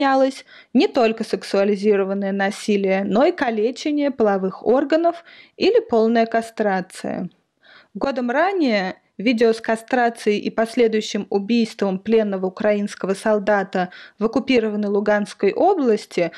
применялось не только сексуализированное насилие, но и калечение половых органов или полная кастрация. Годом ранее видео с кастрацией и последующим убийством пленного украинского солдата в оккупированной Луганской области